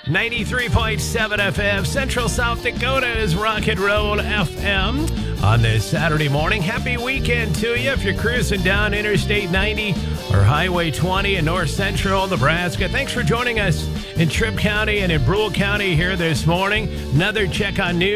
93.7 FM, Central South Dakota's Rock and Roll FM. On this Saturday morning, happy weekend to you. If you're cruising down Interstate 90 or Highway 20 in North Central Nebraska, thanks for joining us in Tripp County and in Brule County here this morning. Another check on news.